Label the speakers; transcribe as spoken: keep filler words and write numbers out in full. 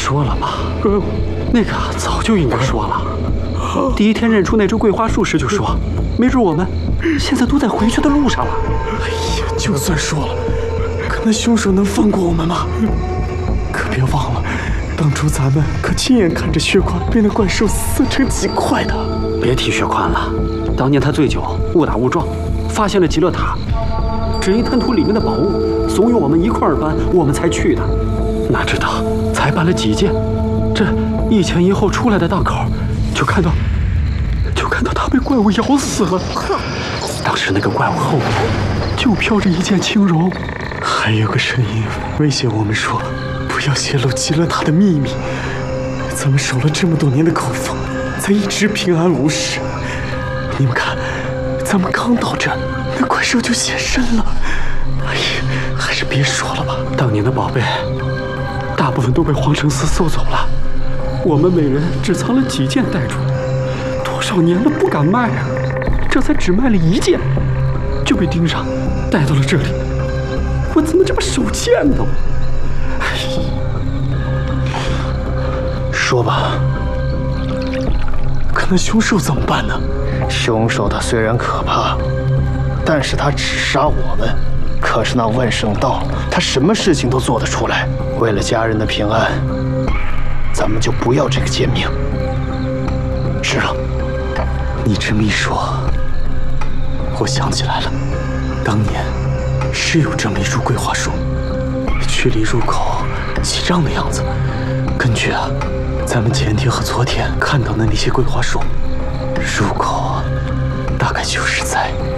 Speaker 1: 说了吧？那个早就应该说了。第一天认出那株桂花树时就说，没准我们现在都在回去的路上了。
Speaker 2: 哎呀，就算说了，可那凶手能放过我们吗？可别忘了，当初咱们可亲眼看着血块被那怪兽撕成几块的。
Speaker 1: 别提血块了，当年他醉酒，误打误撞，发现了极乐塔，只因贪图里面的宝物，怂恿我们一块儿搬，我们才去的。哪知道才搬了几件，这一前一后出来的档口，就看到，就看到他被怪物咬死了。当时那个怪物后面就飘着一件轻柔，
Speaker 2: 还有个声音威胁我们说，不要泄露极乐塔的秘密。咱们守了这么多年的口风，才一直平安无事。你们看，咱们刚到这，那怪兽就现身了。哎呀，还是别说了吧。
Speaker 1: 当年的宝贝，大部分都被皇城司搜走了，我们每人只藏了几件带住，多少年了不敢卖啊，这才只卖了一件，就被盯上，带到了这里。我怎么这么手贱呢？
Speaker 3: 说吧，
Speaker 2: 可那凶手怎么办呢？
Speaker 3: 凶手他虽然可怕，但是他只杀我们。可是那万圣道，他什么事情都做得出来。为了家人的平安，咱们就不要这个贱命。是了，
Speaker 2: 你这么一说，我想起来了，当年是有这么一株桂花树，距离入口几丈的样子。根据啊，咱们前天和昨天看到的那些桂花树，入口大概就是在